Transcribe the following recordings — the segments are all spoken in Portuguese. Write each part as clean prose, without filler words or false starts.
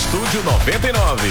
Estúdio 99.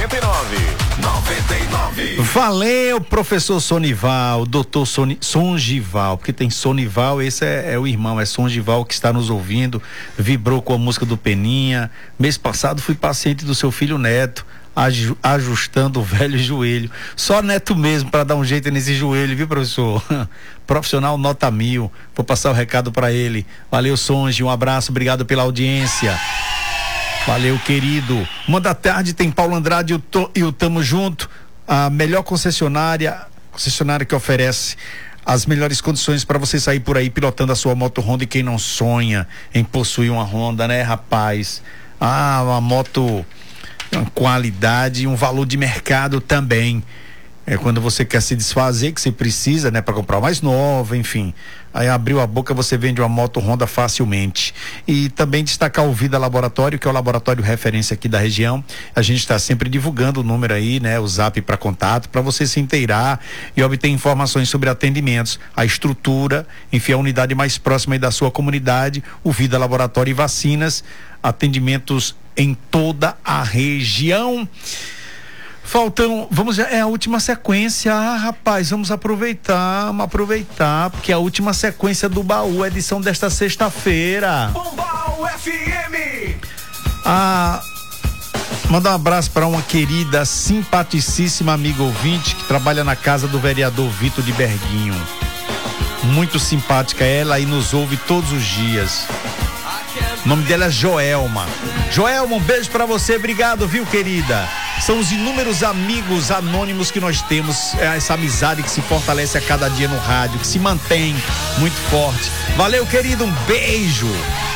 Valeu, professor Sonival, doutor Songival, porque tem Sonival, esse é o irmão, é Songival que está nos ouvindo, vibrou com a música do Peninha. Mês passado fui paciente do seu filho Neto, ajustando o velho joelho. Só Neto mesmo para dar um jeito nesse joelho, viu, professor? Profissional nota 1000. Vou passar o recado para ele. Valeu, Songi, um abraço, obrigado pela audiência. Valeu, querido. Uma da tarde tem Paulo Andrade e o Tamo Junto, a melhor concessionária que oferece as melhores condições para você sair por aí pilotando a sua moto Honda. E quem não sonha em possuir uma Honda, né, rapaz? Uma moto, uma qualidade e um valor de mercado também. É quando você quer se desfazer, que você precisa, né, para comprar mais nova, enfim. Aí abriu a boca, você vende uma moto Honda facilmente. E também destacar o Vida Laboratório, que é o laboratório referência aqui da região. A gente está sempre divulgando o número aí, né, o zap para contato, para você se inteirar e obter informações sobre atendimentos, a estrutura, enfim, a unidade mais próxima aí da sua comunidade, o Vida Laboratório e vacinas, atendimentos em toda a região. É a última sequência, rapaz, vamos aproveitar, porque é a última sequência do Baú, edição desta sexta-feira. Bombal FM! Mandar um abraço para uma querida, simpaticíssima amiga ouvinte que trabalha na casa do vereador Vitor de Berguinho. Muito simpática ela e nos ouve todos os dias. O nome dela é Joelma. Joelma, um beijo pra você, obrigado, viu, querida? São os inúmeros amigos anônimos que nós temos, essa amizade que se fortalece a cada dia no rádio, que se mantém muito forte. Valeu, querido, um beijo.